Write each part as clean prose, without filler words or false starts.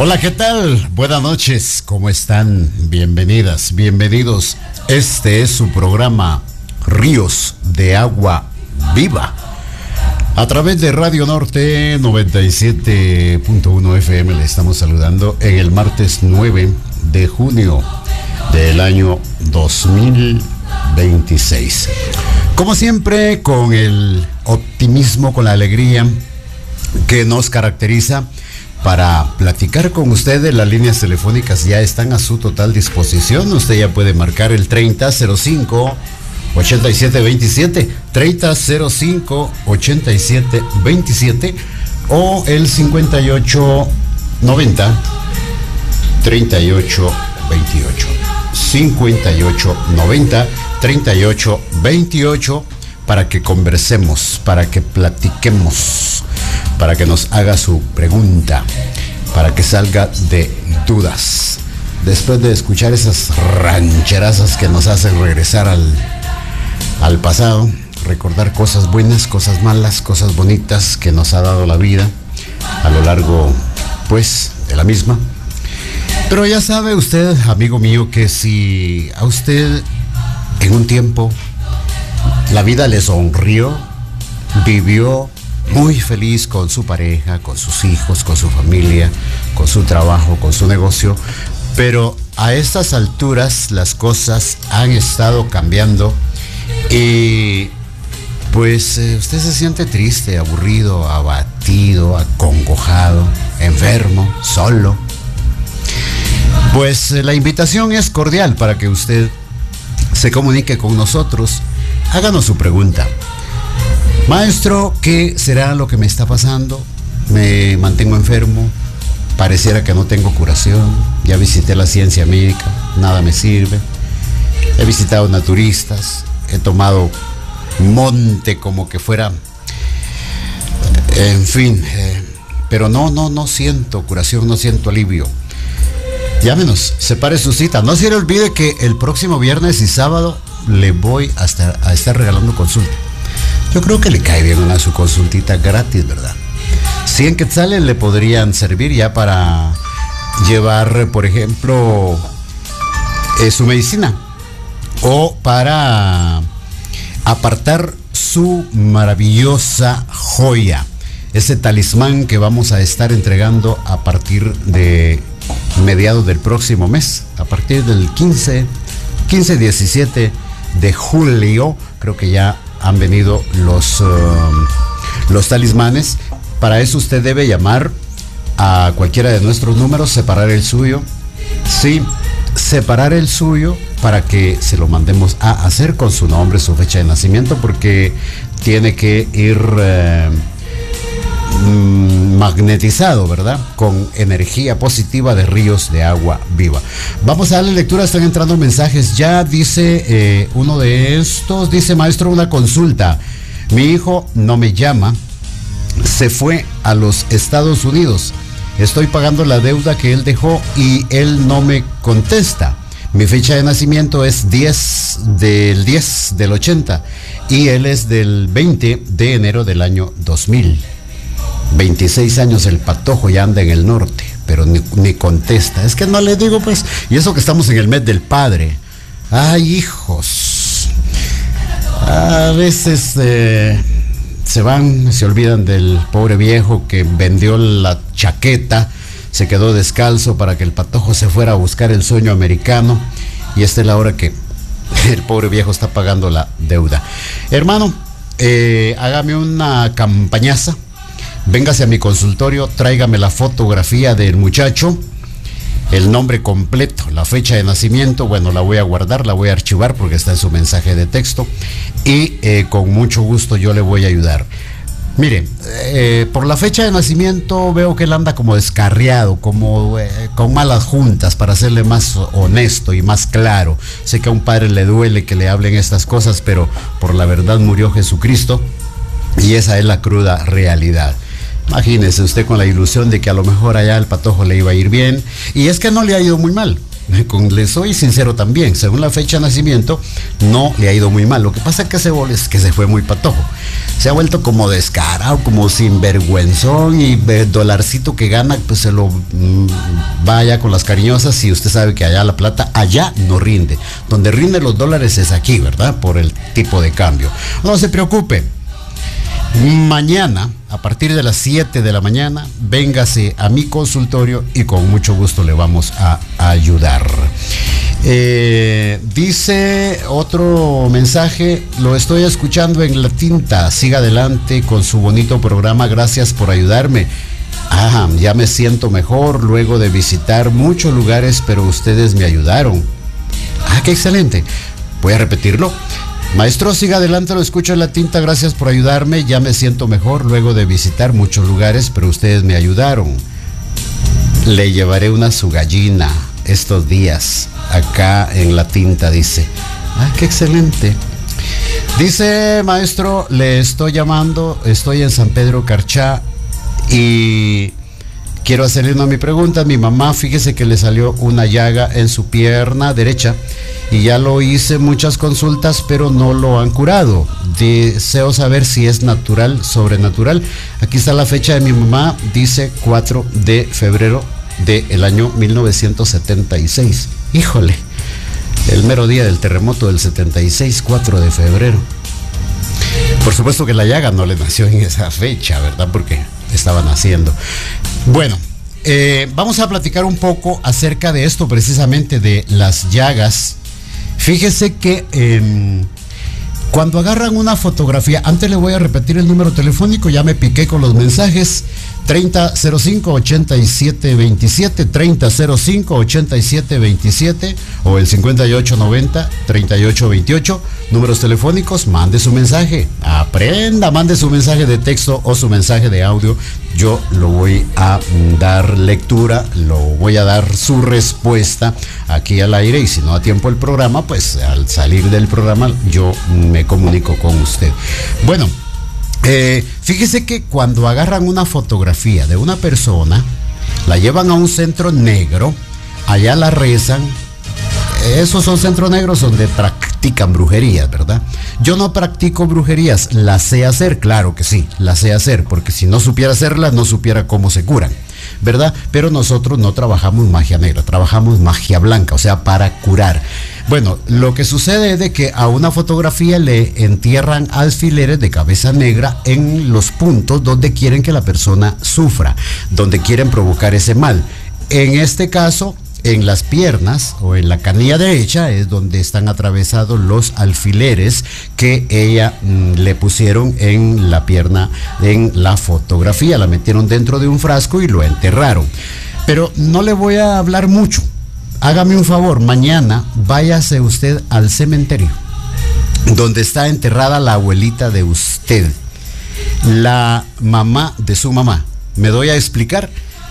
Hola, ¿qué tal? Buenas noches, ¿cómo están? Bienvenidas, bienvenidos. Este es su programa Ríos de Agua Viva. A través de Radio Norte 97.1 FM le estamos saludando en el martes 9 de junio del año 2026. Como siempre, con el optimismo, con la alegría que nos caracteriza para platicar con ustedes. Las líneas telefónicas ya están a su total disposición. Usted ya puede marcar el 3005-8727, 3005-8727 o el 5890-3828. 5890-3828 para que conversemos, para que platiquemos, para que nos haga su pregunta, para que salga de dudas. Después de escuchar esas rancherazas que nos hacen regresar al pasado, recordar cosas buenas, cosas malas, cosas bonitas que nos ha dado la vida a lo largo, pues, de la misma. Pero ya sabe usted, amigo mío, que si a usted en un tiempo la vida le sonrió, vivió muy feliz con su pareja, con sus hijos, con su familia, con su trabajo, con su negocio, pero a estas alturas las cosas han estado cambiando y pues usted se siente triste, aburrido, abatido, acongojado, enfermo, solo. Pues la invitación es cordial para que usted se comunique con nosotros. Háganos su pregunta. Maestro, ¿qué será lo que me está pasando? Me mantengo enfermo, pareciera que no tengo curación, ya visité la ciencia médica, nada me sirve, he visitado naturistas, he tomado monte como que fuera, en fin, pero no siento curación, no siento alivio. Llámenos, separe su cita. No se le olvide que el próximo viernes y sábado le voy a estar regalando consulta. Yo creo que le cae bien una su consultita gratis, ¿verdad? 100 quetzales le podrían servir ya para llevar, por ejemplo, su medicina o para apartar su maravillosa joya, ese talismán que vamos a estar entregando a partir de mediados del próximo mes, a partir del 15-17 de julio. Creo que ya han venido los talismanes. Para eso usted debe llamar a cualquiera de nuestros números, separar el suyo. Sí, separar el suyo para que se lo mandemos a hacer con su nombre, su fecha de nacimiento, porque tiene que ir magnetizado, ¿verdad? Con energía positiva de Ríos de Agua Viva. Vamos a darle lectura, están entrando mensajes. Ya dice uno de estos, dice: maestro, una consulta. Mi hijo no me llama, se fue a los Estados Unidos. Estoy pagando la deuda que él dejó y él no me contesta. Mi fecha de nacimiento es 10 del 80 y él es del 20 de enero del año 2000. 26 años el patojo, ya anda en el norte, pero ni contesta. Es que no le digo, pues, y eso que estamos en el mes del padre. Ay, hijos, a veces se olvidan del pobre viejo que vendió la chaqueta, se quedó descalzo para que el patojo se fuera a buscar el sueño americano, y esta es la hora que el pobre viejo está pagando la deuda. Hermano, hágame una campañaza. Véngase a mi consultorio, tráigame la fotografía del muchacho, el nombre completo, la fecha de nacimiento. Bueno, la voy a guardar, la voy a archivar porque está en su mensaje de texto y con mucho gusto yo le voy a ayudar. Mire, por la fecha de nacimiento veo que él anda como descarriado, como con malas juntas, para serle más honesto y más claro. Sé que a un padre le duele que le hablen estas cosas, pero por la verdad murió Jesucristo y esa es la cruda realidad. Imagínese usted con la ilusión de que a lo mejor allá al patojo le iba a ir bien, y es que no le ha ido muy mal. Le soy sincero también, según la fecha de nacimiento, no le ha ido muy mal. Lo que pasa es que se fue muy patojo. Se ha vuelto como descarado, como sinvergüenzón, y el dolarcito que gana, pues se lo vaya con las cariñosas, y usted sabe que allá la plata, allá no rinde. Donde rinden los dólares es aquí, ¿verdad? Por el tipo de cambio. No se preocupe. Mañana, a partir de las 7 de la mañana, véngase a mi consultorio y con mucho gusto le vamos a ayudar. Dice otro mensaje: lo estoy escuchando en La Tinta, siga adelante con su bonito programa, gracias por ayudarme. Ya me siento mejor luego de visitar muchos lugares, pero ustedes me ayudaron. Qué excelente. Voy a repetirlo. Maestro, siga adelante, lo escucho en La Tinta, gracias por ayudarme, ya me siento mejor luego de visitar muchos lugares, pero ustedes me ayudaron. Le llevaré una su gallina estos días, acá en La Tinta, dice. Qué excelente. Dice, maestro, le estoy llamando, estoy en San Pedro Carchá y quiero hacerle una mi pregunta. Mi mamá, fíjese que le salió una llaga en su pierna derecha y ya lo hice muchas consultas, pero no lo han curado. Deseo saber si es natural, sobrenatural. Aquí está la fecha de mi mamá, dice 4 de febrero del año 1976. Híjole, el mero día del terremoto del 76, 4 de febrero. Por supuesto que la llaga no le nació en esa fecha, ¿verdad? Porque estaba naciendo. Bueno, vamos a platicar un poco acerca de esto, precisamente de las llagas. Fíjese que cuando agarran una fotografía, antes le voy a repetir el número telefónico, ya me piqué con los mensajes: 3005-8727, 3005-8727 o el 5890-3828. Números telefónicos, mande su mensaje, aprenda, mande su mensaje de texto o su mensaje de audio. Yo lo voy a dar lectura, lo voy a dar su respuesta aquí al aire, y si no da tiempo el programa, pues al salir del programa yo me comunico con usted. Bueno, fíjese que cuando agarran una fotografía de una persona, la llevan a un centro negro, allá la rezan. Esos son centros negros donde practican brujerías, ¿verdad? Yo no practico brujerías, las sé hacer, claro que sí, las sé hacer, porque si no supiera hacerlas, no supiera cómo se curan, ¿verdad? Pero nosotros no trabajamos magia negra, trabajamos magia blanca, o sea, para curar. Bueno, lo que sucede es de que a una fotografía le entierran alfileres de cabeza negra en los puntos donde quieren que la persona sufra, donde quieren provocar ese mal. En este caso, en las piernas o en la canilla derecha es donde están atravesados los alfileres que ella le pusieron en la pierna, en la fotografía. La metieron dentro de un frasco y lo enterraron. Pero no le voy a hablar mucho. Hágame un favor, mañana váyase usted al cementerio donde está enterrada la abuelita de usted, la mamá de su mamá. ¿Me doy a explicar?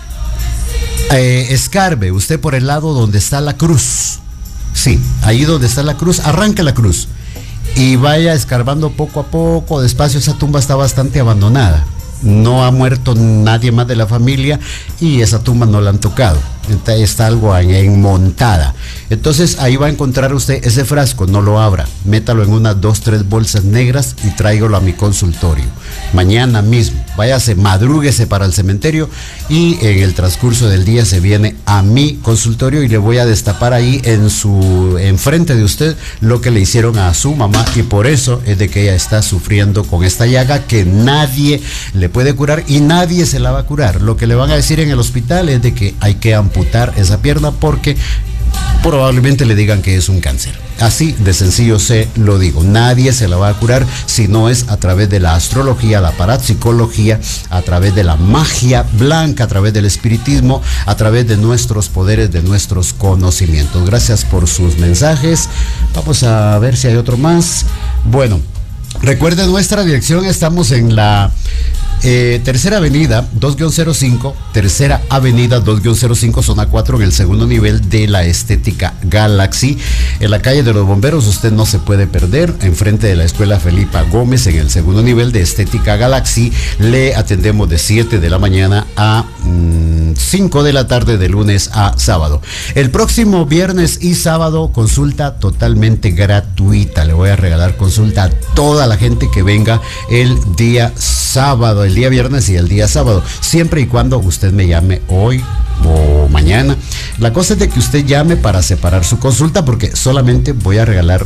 Escarbe usted por el lado donde está la cruz. Sí, ahí donde está la cruz, arranque la cruz y vaya escarbando poco a poco, despacio. Esa tumba está bastante abandonada, no ha muerto nadie más de la familia y esa tumba no la han tocado, está algo enmontada. Entonces ahí va a encontrar usted ese frasco, no lo abra, métalo en unas 2-3 bolsas negras y tráigalo a mi consultorio mañana mismo. Váyase, madrúguese para el cementerio y en el transcurso del día se viene a mi consultorio y le voy a destapar ahí enfrente de usted lo que le hicieron a su mamá, y por eso es de que ella está sufriendo con esta llaga que nadie le puede curar y nadie se la va a curar. Lo que le van a decir en el hospital es de que hay que amputar esa pierna porque probablemente le digan que es un cáncer. Así de sencillo se lo digo. Nadie se la va a curar si no es a través de la astrología, la parapsicología, a través de la magia blanca, a través del espiritismo, a través de nuestros poderes, de nuestros conocimientos. Gracias por sus mensajes. Vamos a ver si hay otro más. Bueno, recuerde nuestra dirección, estamos en la Tercera Avenida 2-05, Tercera Avenida 2-05, zona 4, en el segundo nivel de la Estética Galaxy, en la calle de los Bomberos. Usted no se puede perder, enfrente de la Escuela Felipa Gómez, en el segundo nivel de Estética Galaxy. Le atendemos de 7 de la mañana a 5 de la tarde de lunes a sábado. El próximo viernes y sábado, consulta totalmente gratuita. Le voy a regalar consulta a toda la gente que venga el día sábado, el día viernes y el día sábado, siempre y cuando usted me llame hoy o mañana. La cosa es de que usted llame para separar su consulta, porque solamente voy a regalar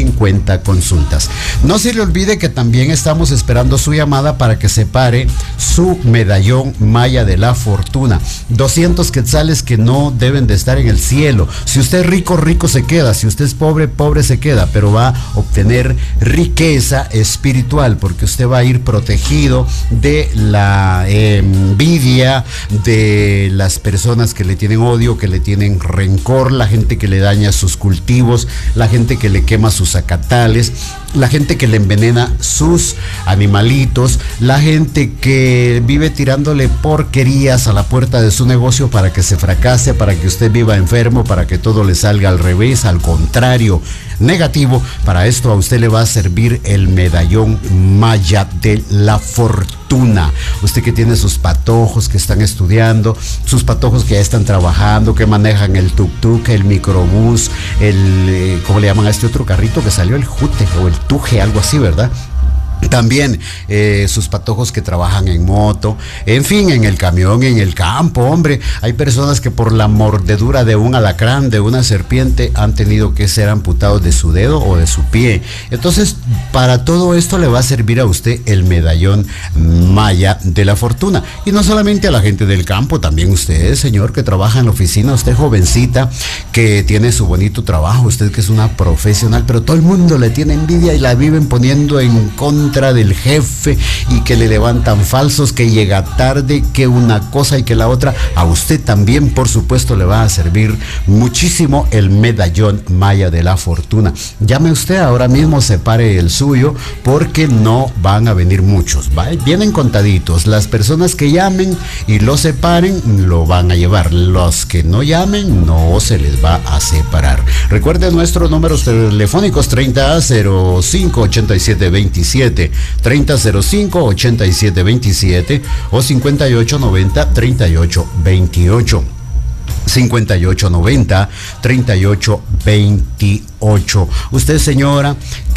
50 consultas. No se le olvide que también estamos esperando su llamada para que separe su medallón Maya de la Fortuna. 200 quetzales que no deben de estar en el cielo. Si usted es rico, rico se queda. Si usted es pobre, pobre se queda. Pero va a obtener riqueza espiritual, porque usted va a ir protegido de la envidia, de las personas que le tienen odio, que le tienen rencor, la gente que le daña sus cultivos, la gente que le quema sus zacatales, la gente que le envenena sus animalitos, la gente que vive tirándole porquerías a la puerta de su negocio para que se fracase, para que usted viva enfermo, para que todo le salga al revés, al contrario, negativo. Para esto a usted le va a servir el medallón Maya de la Fortuna. Usted que tiene sus patojos que están estudiando, sus patojos que ya están trabajando, que manejan el tuk-tuk, el microbús, ¿cómo le llaman a este otro carrito que salió? El jute o el tuje, algo así, ¿verdad? También sus patojos que trabajan en moto, en fin, en el camión, en el campo, hombre. Hay personas que por la mordedura de un alacrán, de una serpiente, han tenido que ser amputados de su dedo o de su pie. Entonces, para todo esto le va a servir a usted el medallón Maya de la Fortuna. Y no solamente a la gente del campo, también usted, señor, que trabaja en la oficina, usted jovencita, que tiene su bonito trabajo, usted que es una profesional, pero todo el mundo le tiene envidia y la viven poniendo en contra del jefe, y que le levantan falsos, que llega tarde, que una cosa y que la otra. A usted también, por supuesto, le va a servir muchísimo el medallón Maya de la Fortuna. Llame usted ahora mismo, separe el suyo, porque no van a venir muchos, ¿vale? Vienen contaditos. Las personas que llamen y lo separen lo van a llevar. Los que no llamen no se les va a separar. Recuerden nuestros números telefónicos: 3005-8727, 3005-8727 o 5890-3828. 5890-3828. Usted, señora,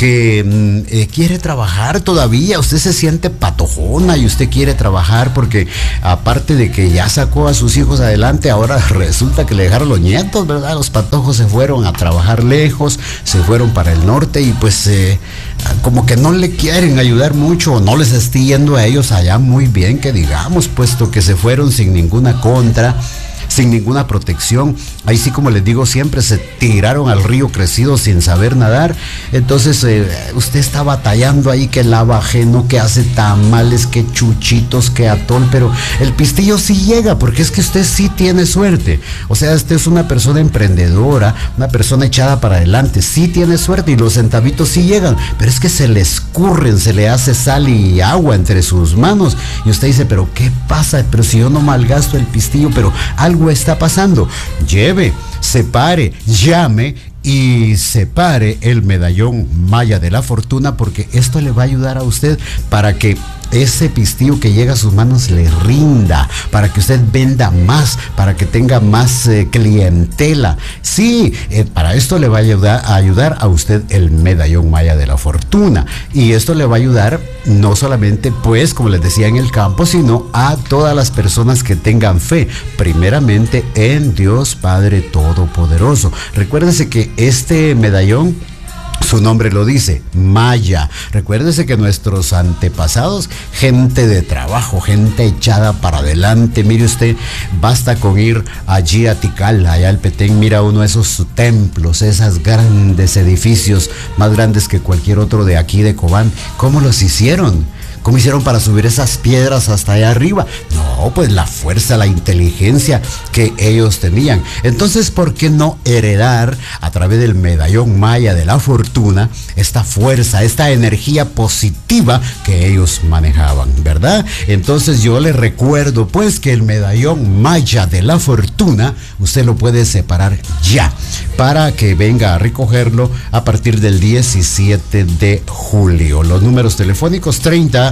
que quiere trabajar todavía, usted se siente patojona y usted quiere trabajar porque, aparte de que ya sacó a sus hijos adelante, ahora resulta que le dejaron los nietos, ¿verdad? Los patojos se fueron a trabajar lejos, se fueron para el norte y pues como que no le quieren ayudar mucho, o no les está yendo a ellos allá muy bien, que digamos, puesto que se fueron sin ninguna contra, sin ninguna protección. Ahí sí, como les digo siempre, se tiraron al río crecido sin saber nadar. Entonces usted está batallando ahí, que lava ajeno, que hace tamales, que chuchitos, que atol, pero el pistillo sí llega, porque es que usted sí tiene suerte. O sea, usted es una persona emprendedora, una persona echada para adelante, sí tiene suerte y los centavitos sí llegan, pero es que se le escurren, se le hace sal y agua entre sus manos y usted dice, pero ¿qué pasa? Pero si yo no malgasto el pistillo, pero algo está pasando. Lleve, separe, llame y separe el medallón Maya de la Fortuna, porque esto le va a ayudar a usted para que ese pistillo que llega a sus manos le rinda, para que usted venda más, para que tenga más clientela. Sí, para esto le va a ayudar a usted el medallón Maya de la Fortuna, y esto le va a ayudar no solamente, pues, como les decía, en el campo, sino a todas las personas que tengan fe, primeramente en Dios Padre Todopoderoso. Recuérdese que este medallón, su nombre lo dice, Maya. Recuérdese que nuestros antepasados, gente de trabajo, gente echada para adelante. Mire usted, basta con ir allí a Tikal, allá al Petén, mira uno de esos templos, esos grandes edificios, más grandes que cualquier otro de aquí de Cobán. ¿Cómo los hicieron? ¿Cómo hicieron para subir esas piedras hasta allá arriba? No, pues la fuerza, la inteligencia que ellos tenían. Entonces, ¿por qué no heredar a través del medallón Maya de la Fortuna esta fuerza, esta energía positiva que ellos manejaban, ¿verdad? Entonces yo les recuerdo pues que el medallón Maya de la Fortuna usted lo puede separar ya, para que venga a recogerlo a partir del 17 de julio. Los números telefónicos: 30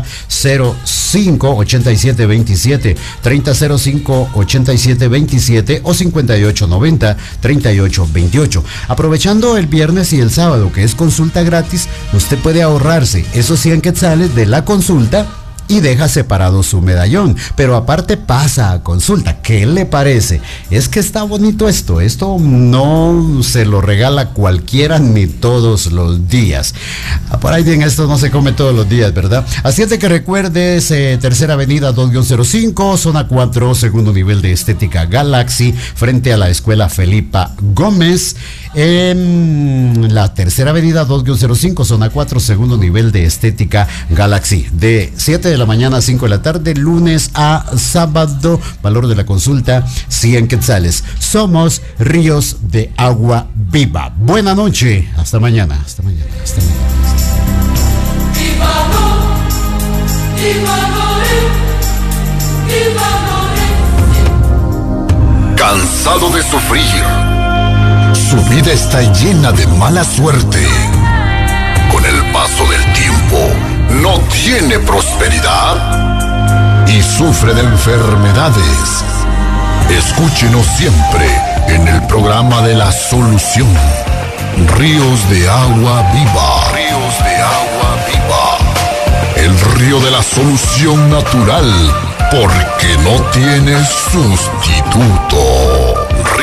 3005-8727, 3005-8727 o 5890-3828. Aprovechando el viernes y el sábado, que es consulta gratis, usted puede ahorrarse esos 100 quetzales de la consulta y deja separado su medallón, pero aparte pasa a consulta. ¿Qué le parece? Es que está bonito esto no se lo regala cualquiera ni todos los días. Por ahí bien, esto no se come todos los días, ¿verdad? Así es de que recuerdes, Tercera Avenida 2-05, zona 4, segundo nivel de Estética Galaxy, frente a la Escuela Felipa Gómez. En la Tercera Avenida 2-05, zona 4, segundo nivel de Estética Galaxy, de 7 de la mañana a 5 de la tarde, lunes a sábado. Valor de la consulta 100 quetzales. Somos Ríos de Agua Viva. Buena noche, hasta mañana, hasta mañana, hasta mañana. Cansado de sufrir, su vida está llena de mala suerte. Con el paso del tiempo, no tiene prosperidad y sufre de enfermedades. Escúchenos siempre en el programa de la solución. Ríos de Agua Viva. Ríos de Agua Viva. El río de la solución natural, porque no tiene sustituto.